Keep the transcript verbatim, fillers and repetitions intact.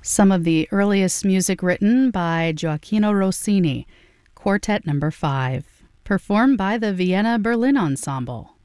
Some of the earliest music written by Gioacchino Rossini, Quartet Number five, performed by the Vienna Berlin Ensemble.